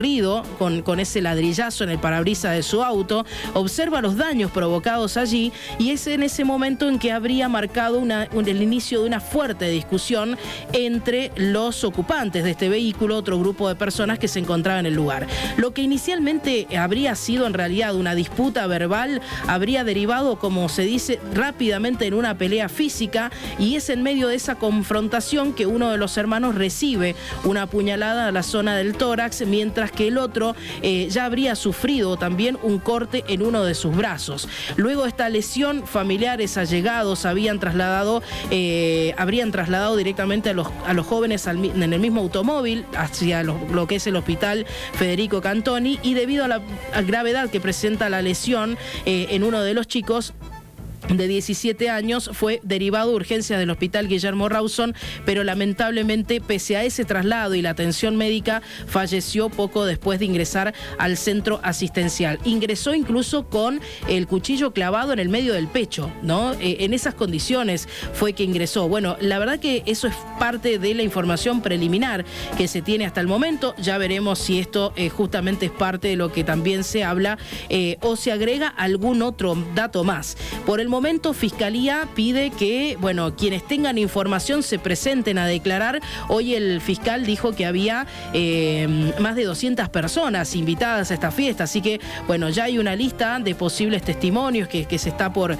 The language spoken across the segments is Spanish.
con ese ladrillazo en el parabrisas de su auto, observa los daños provocados allí y es en ese momento en que habría marcado el inicio de una fuerte discusión entre los ocupantes de este vehículo, otro grupo de personas que se encontraba en el lugar. Lo que inicialmente habría sido en realidad una disputa verbal habría derivado, como se dice, rápidamente en una pelea física, y es en medio de esa confrontación que uno de los hermanos recibe una puñalada a la zona del tórax, mientras que el otro ya habría sufrido también un corte en uno de sus brazos. Luego de esta lesión, familiares allegados habrían trasladado directamente a los jóvenes en el mismo automóvil hacia lo que es el hospital Federico Cantoni, y debido a la gravedad que presenta la lesión en uno de los chicos de 17 años, fue derivado a urgencias del hospital Guillermo Rawson, pero lamentablemente, pese a ese traslado y la atención médica, falleció poco después de ingresar al centro asistencial. Ingresó incluso con el cuchillo clavado en el medio del pecho, ¿no? En esas condiciones fue que ingresó. Bueno, la verdad que eso es parte de la información preliminar que se tiene hasta el momento. Ya veremos si esto justamente es parte de lo que también se habla o se agrega algún otro dato más. Por el momento, Fiscalía pide que, bueno, quienes tengan información se presenten a declarar. Hoy el fiscal dijo que había más de 200 personas invitadas a esta fiesta, así que, bueno, ya hay una lista de posibles testimonios que se está por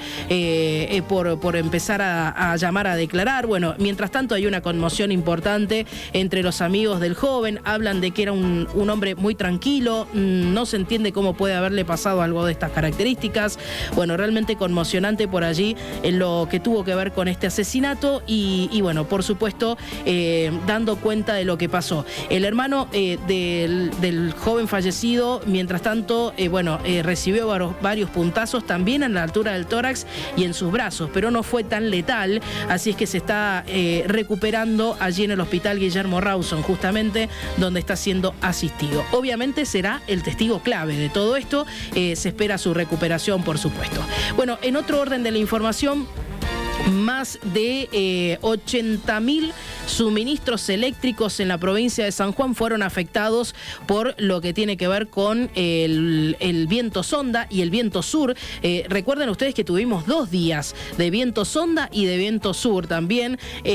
empezar a llamar a declarar. Bueno, mientras tanto hay una conmoción importante entre los amigos del joven. Hablan de que era un hombre muy tranquilo, no se entiende cómo puede haberle pasado algo de estas características. Bueno, realmente conmocionante por allí en lo que tuvo que ver con este asesinato y bueno, por supuesto, dando cuenta de lo que pasó. El hermano del joven fallecido, mientras tanto, recibió varios puntazos también en la altura del tórax y en sus brazos, pero no fue tan letal, así es que se está recuperando allí en el hospital Guillermo Rawson, justamente donde está siendo asistido. Obviamente será el testigo clave de todo esto, se espera su recuperación, por supuesto. Bueno, en otro orden de la información, más de 80.000 suministros eléctricos en la provincia de San Juan fueron afectados por lo que tiene que ver con el viento sonda y el viento sur. Recuerden ustedes que tuvimos 2 días de viento sonda y de viento sur también,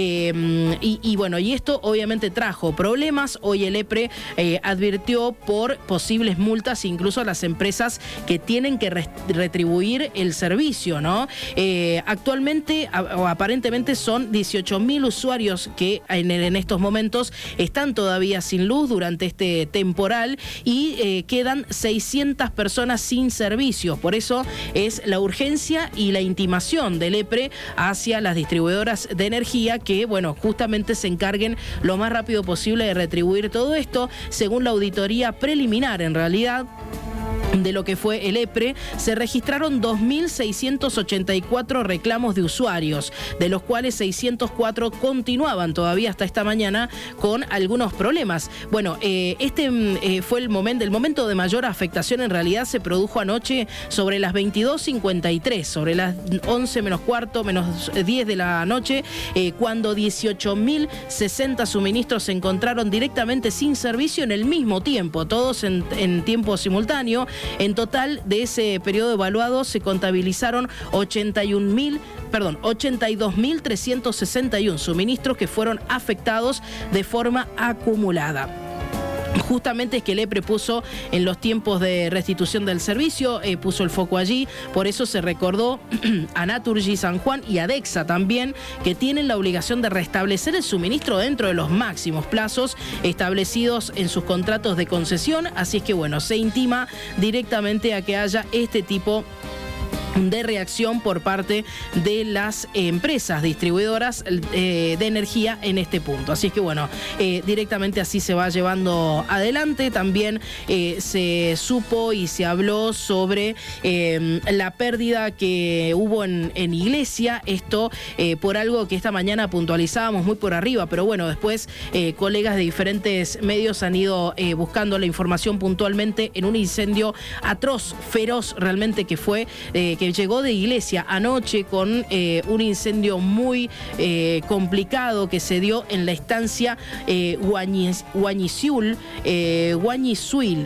y esto obviamente trajo problemas. Hoy el EPRE advirtió por posibles multas incluso a las empresas que tienen que retribuir el servicio, ¿no? Actualmente o aparentemente son 18.000 usuarios que en estos momentos están todavía sin luz durante este temporal y quedan 600 personas sin servicios. Por eso es la urgencia y la intimación del EPRE hacia las distribuidoras de energía que, bueno, justamente se encarguen lo más rápido posible de retribuir todo esto. Según la auditoría preliminar, en realidad, de lo que fue el EPRE, se registraron 2.684 reclamos de usuarios, de los cuales 604 continuaban todavía hasta esta mañana con algunos problemas. Bueno, fue el momento de mayor afectación. En realidad se produjo anoche sobre las 22:53, sobre las 11 menos cuarto, menos 10 de la noche, cuando 18.060 suministros se encontraron directamente sin servicio en el mismo tiempo, todos en tiempo simultáneo. En total, de ese periodo evaluado se contabilizaron 82.361 suministros que fueron afectados de forma acumulada. Justamente es que el EPRE puso en los tiempos de restitución del servicio, puso el foco allí. Por eso se recordó a Naturgy San Juan y a Dexa también, que tienen la obligación de restablecer el suministro dentro de los máximos plazos establecidos en sus contratos de concesión. Así es que, bueno, se intima directamente a que haya este tipo de reacción por parte de las empresas distribuidoras de energía en este punto. Así es que, bueno, directamente así se va llevando adelante. También se supo y se habló sobre la pérdida que hubo en Iglesia. Esto por algo que esta mañana puntualizábamos muy por arriba, pero bueno, después colegas de diferentes medios han ido buscando la información puntualmente en un incendio atroz, feroz realmente, que fue que que llegó de Iglesia anoche con un incendio muy complicado que se dio en la estancia Guañizuil,